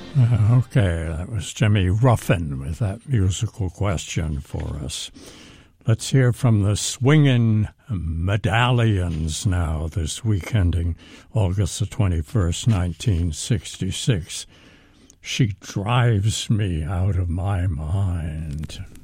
Okay, that was Jimmy Ruffin with that musical question for us. Let's hear from the Swingin' Medallions now, this week ending August the 21st, 1966. She drives me out of my mind.